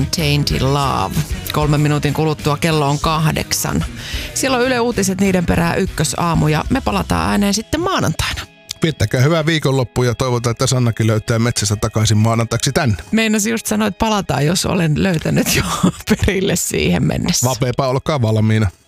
Tainted Love. 3 minuutin kuluttua kello on 8. Siellä on Yle Uutiset niiden perään ykkösaamu ja me palataan ääneen sitten maanantaina. Viettäkää hyvää viikonloppua ja toivotaan, että Sannakin löytää metsästä takaisin maanantaiksi tänne. Meinasin just sanoa, että palataan, jos olen löytänyt jo perille siihen mennessä. Vapeapa, olkaa valmiina.